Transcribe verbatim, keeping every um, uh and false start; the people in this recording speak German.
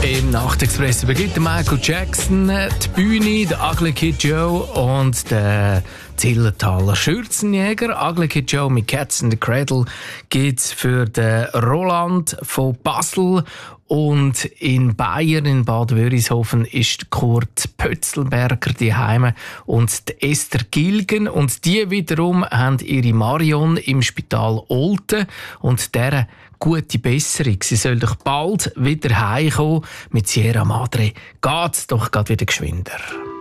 Im Nachtexpress begleitet Michael Jackson die Bühne, der Ugly Kid Joe und der Zillertaler Schürzenjäger. Ugly Kid Joe mit Cats in the Cradle gibt's für den Roland von Basel. Und in Bayern, in Bad Wörishofen, ist Kurt Pötzelberger daheim und die Esther Gilgen. Und die wiederum haben ihre Marion im Spital Olten. Und deren gute Besserung. Sie soll doch bald wieder heimkommen. Mit Sierra Madre geht's doch gerade wieder geschwinder.